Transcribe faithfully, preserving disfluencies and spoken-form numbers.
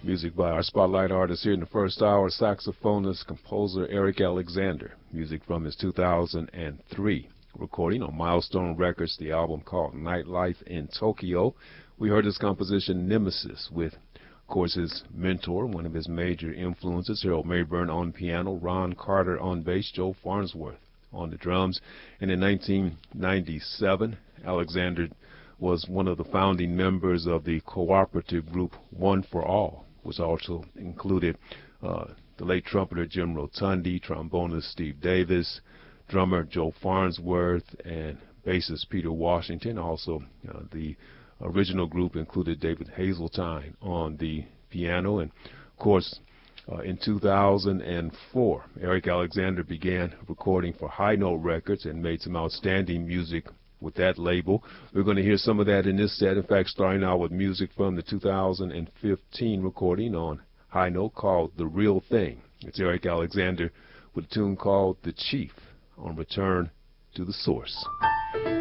Music by our spotlight artist here in the first hour, saxophonist, composer Eric Alexander. Music from his two thousand three recording on Milestone Records, the album called Nightlife in Tokyo. We heard his composition Nemesis with, of course, his mentor, one of his major influences, Harold Mayburn on piano, Ron Carter on bass, Joe Farnsworth on the drums. And in nineteen ninety-seven, Alexander was one of the founding members of the cooperative group One for All, which also included uh, the late trumpeter Jim Rotundi, trombonist Steve Davis, drummer Joe Farnsworth, and bassist Peter Washington. Also, uh, the original group included David Hazeltine on the piano. And, of course, uh, in two thousand four, Eric Alexander began recording for High Note Records and made some outstanding music with that label. We're going to hear some of that in this set. In fact, starting out with music from the two thousand fifteen recording on High Note called The Real Thing. It's Eric Alexander with a tune called The Chief on Return to the Source.